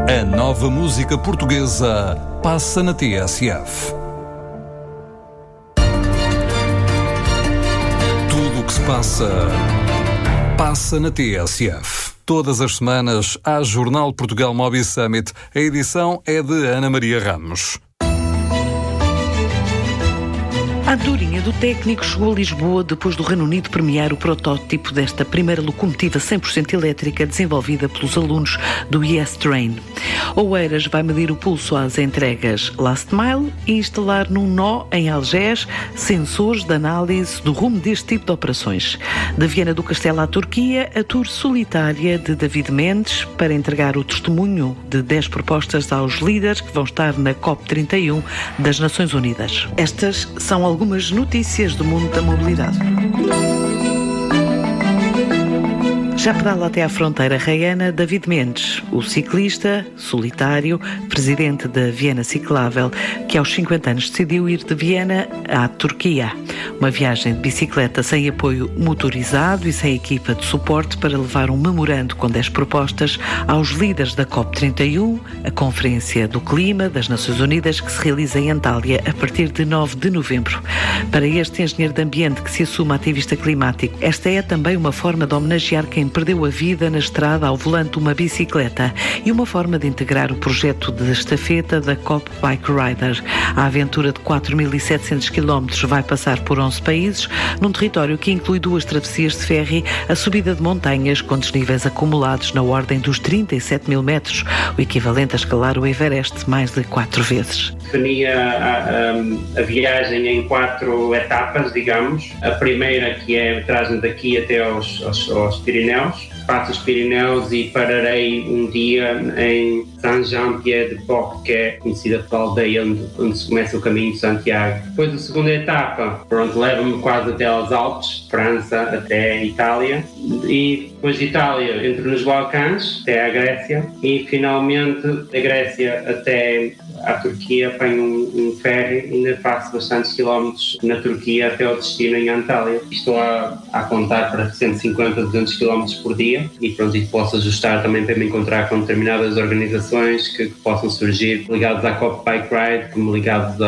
A nova música portuguesa passa na TSF. Tudo o que se passa na TSF. Todas as semanas há Jornal Portugal Mobile Summit. A edição é de Ana Maria Ramos. A andorinha do técnico chegou a Lisboa depois do Reino Unido premiar o protótipo desta primeira locomotiva 100% elétrica desenvolvida pelos alunos do YES Train. Oeiras vai medir o pulso às entregas Last Mile e instalar num nó em Algés sensores de análise do rumo deste tipo de operações. De Viana do Castelo à Turquia, a tour solitária de David Mendes para entregar o testemunho de 10 propostas aos líderes que vão estar na COP31 das Nações Unidas. Estas são algumas notícias do mundo da mobilidade. Já pedala até à fronteira raiana David Mendes, o ciclista solitário, presidente da Viena Ciclável, que aos 50 anos decidiu ir de Viena à Turquia. Uma viagem de bicicleta sem apoio motorizado e sem equipa de suporte para levar um memorando com 10 propostas aos líderes da COP31, a Conferência do Clima das Nações Unidas, que se realiza em Antália a partir de 9 de novembro. Para este engenheiro de ambiente que se assume ativista climático, esta é também uma forma de homenagear quem perdeu a vida na estrada ao volante de uma bicicleta e uma forma de integrar o projeto de estafeta da COP Bike Rider. A aventura de 4.700 km vai passar por 11 países, num território que inclui 2 travessias de ferry, a subida de montanhas com desníveis acumulados na ordem dos 37 mil metros, o equivalente a escalar o Everest mais de 4 vezes. Definia a viagem em 4 etapas, digamos. A primeira que traz-me daqui até aos Pirineus. Passo os Pirineus e pararei um dia em Saint-Jean-Pied-de-Port, que é conhecida pela aldeia onde se começa o caminho de Santiago. Depois a segunda etapa, leva-me quase até aos Alpes, França até Itália, e depois de Itália entro nos Balcãs até à Grécia e finalmente da Grécia até à Turquia apanho um ferry e ainda faço bastantes quilómetros na Turquia até ao destino em Antália. Estou a contar para 150, 200 quilómetros por dia e posso ajustar também para me encontrar com determinadas organizações que possam surgir ligados à COP Bike Ride, como ligados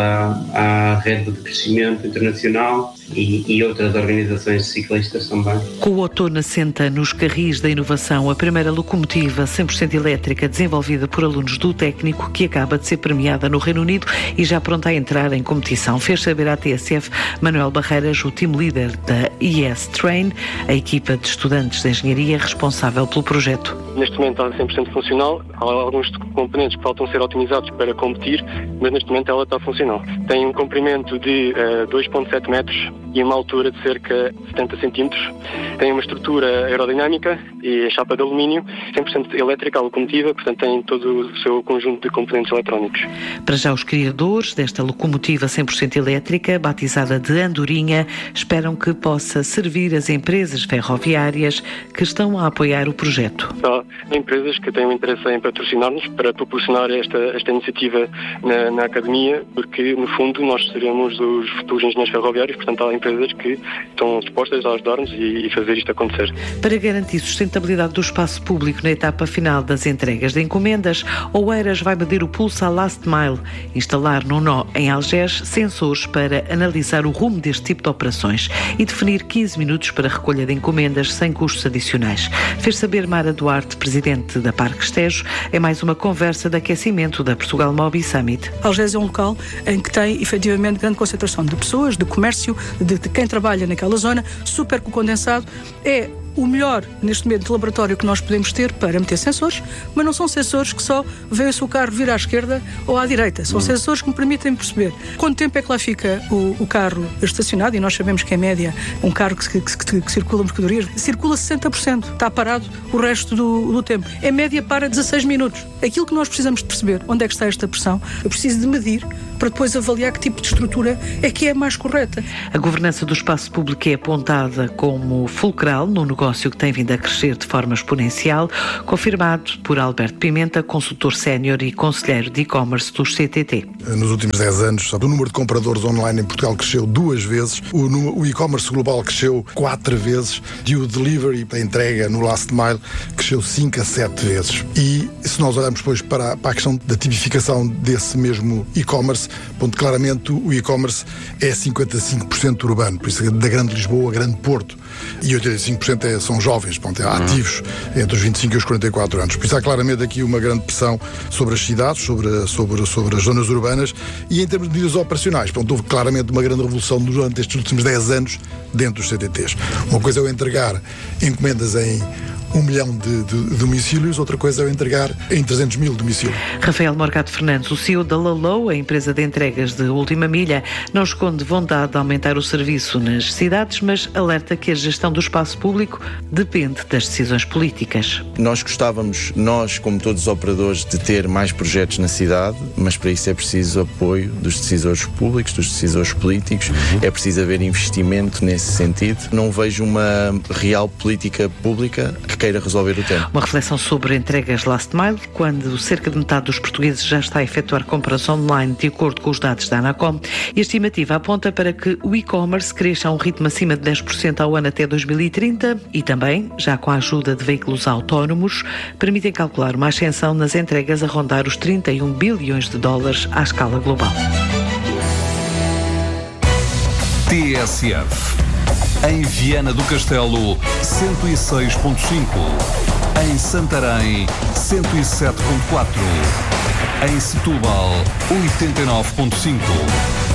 à rede de crescimento internacional e outras organizações de ciclistas também. Com o outono assenta nos carris da inovação a primeira locomotiva 100% elétrica desenvolvida por alunos do técnico que acaba de ser premiada no Reino Unido e já pronta a entrar em competição. Fez saber à TSF Manuel Barreiras, o team leader da YES Train, a equipa de estudantes de engenharia responsável pelo projeto. Neste momento está 100% funcional. Há alguns componentes que faltam ser otimizados para competir, mas neste momento ela está funcional. Tem um comprimento de 2,7 metros e uma altura de cerca de 70 centímetros. Tem uma estrutura aerodinâmica e a chapa de alumínio, 100% elétrica, a locomotiva, portanto tem todo o seu conjunto de componentes eletrónicos. Para já os criadores desta locomotiva 100% elétrica, batizada de Andorinha, esperam que possa servir as empresas ferroviárias que estão a apoiar o projeto. Há empresas que têm um interesse em patrocinar-nos para proporcionar esta iniciativa na academia, porque no fundo nós seremos os futuros engenheiros ferroviários, portanto há empresas que estão dispostas a ajudar-nos e fazer isto acontecer. Para garantir sustentabilidade do espaço público na etapa final das entregas de encomendas, Oeiras vai medir o pulso à Last Mile, instalar no nó em Algés sensores para analisar o rumo deste tipo de operações e definir 15 minutos para a recolha de encomendas sem custos adicionais. Fez saber Mara Duarte, presidente da Parque Tejo, é mais uma conversa de aquecimento da Portugal Mobile Summit. Algés é um local em que tem efetivamente grande concentração de pessoas, de comércio, de quem trabalha naquela zona, super condensado. É o melhor, neste momento, de laboratório que nós podemos ter para meter sensores, mas não são sensores que só veem o seu carro vir à esquerda ou à direita. São sensores que me permitem perceber quanto tempo é que lá fica o carro estacionado, e nós sabemos que, em média, um carro que circula mercadorias circula 60%, está parado o resto do tempo. Em média, para 16 minutos. Aquilo que nós precisamos de perceber, onde é que está esta pressão, eu preciso de medir para depois avaliar que tipo de estrutura é que é mais correta. A governança do espaço público é apontada como fulcral no negócio que tem vindo a crescer de forma exponencial, confirmado por Alberto Pimenta, consultor sénior e conselheiro de e-commerce do CTT. Nos últimos 10 anos, o número de compradores online em Portugal cresceu 2 vezes, o e-commerce global cresceu 4 vezes e o delivery, a entrega no last mile, cresceu 5 a 7 vezes. E se nós olharmos depois para a questão da tipificação desse mesmo e-commerce, claramente o e-commerce é 55% urbano, por isso é da Grande Lisboa, Grande Porto, e 85% são jovens, ativos entre os 25 e os 44 anos. Por isso há claramente aqui uma grande pressão sobre as cidades, sobre as zonas urbanas, e em termos de medidas operacionais, houve claramente uma grande revolução durante estes últimos 10 anos dentro dos CTTs. Uma coisa é eu entregar encomendas em 1 milhão de domicílios, outra coisa é eu entregar em 300 mil domicílios. Rafael Morgado Fernandes, o CEO da Lalou, a empresa de entregas de última milha, não esconde vontade de aumentar o serviço nas cidades, mas alerta que a gestão do espaço público depende das decisões políticas. Nós gostávamos, como todos os operadores, de ter mais projetos na cidade, mas para isso é preciso apoio dos decisores públicos, dos decisores políticos, é preciso haver investimento nesse sentido. Não vejo uma real política pública que queira resolver o tema. Uma reflexão sobre entregas last mile, quando cerca de metade dos portugueses já está a efetuar compras online de acordo com os dados da Anacom, e a estimativa aponta para que o e-commerce cresça a um ritmo acima de 10% ao ano até 2030 e também, já com a ajuda de veículos autónomos, permitem calcular uma ascensão nas entregas a rondar os 31 bilhões de dólares à escala global. TSF. Em Viana do Castelo, 106.5. Em Santarém, 107.4. Em Setúbal, 89.5.